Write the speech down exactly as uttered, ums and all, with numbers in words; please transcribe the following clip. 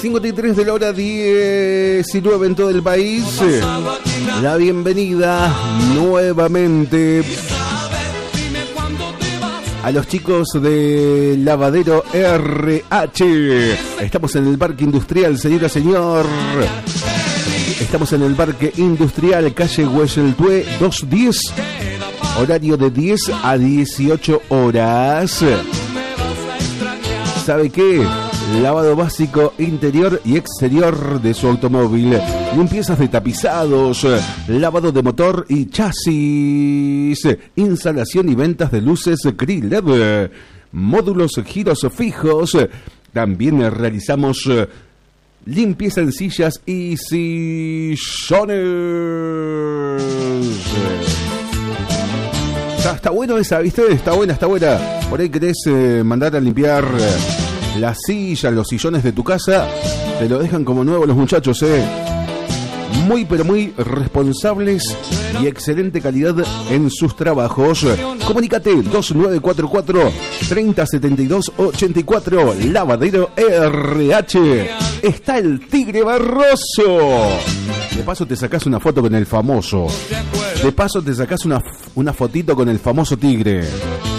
cincuenta y tres de la hora, diecinueve en todo el país. La bienvenida nuevamente a los chicos de Lavadero R H. Estamos en el Parque Industrial, señora, señor. Estamos en el Parque Industrial, calle Hueseltue doscientos diez. Horario de diez a dieciocho horas. ¿Sabe qué? Lavado básico interior y exterior de su automóvil, limpiezas de tapizados, lavado de motor y chasis, instalación y ventas de luces G R I L E D, módulos giros fijos. También realizamos limpieza en sillas y sillones. Está, está bueno esa, ¿viste? Está buena, está buena. Por ahí querés eh, mandar a limpiar eh, las sillas, los sillones de tu casa. Te lo dejan como nuevo los muchachos, ¿eh? Muy, pero muy responsables y excelente calidad en sus trabajos. Comunícate dos nueve cuatro cuatro, treinta setenta y dos ochenta y cuatro. Lavadero R H. Está el Tigre Barroso. De paso te sacás una foto con el famoso. De paso te sacás una, una fotito con el famoso Tigre.